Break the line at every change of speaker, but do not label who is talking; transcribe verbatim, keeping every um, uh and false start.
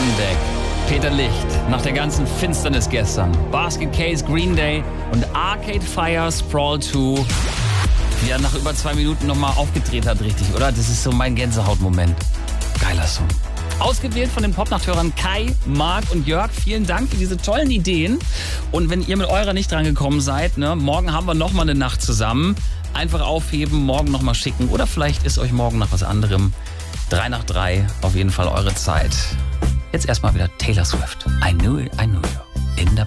Deck. Peter Licht, nach der ganzen Finsternis gestern. Basket Case, Green Day und Arcade Fire, Sprawl zwei. Wie er nach über zwei Minuten nochmal aufgedreht hat, richtig, oder? Das ist so mein Gänsehautmoment. Geiler Song. Ausgewählt von den Popnachthörern Kai, Marc und Jörg. Vielen Dank für diese tollen Ideen. Und wenn ihr mit eurer nicht drangekommen seid, ne, morgen haben wir nochmal eine Nacht zusammen. Einfach aufheben, morgen nochmal schicken. Oder vielleicht ist euch morgen nach was anderem. Drei nach drei, auf jeden Fall eure Zeit. Jetzt erstmal wieder Taylor Swift. I knew it, I knew you. In der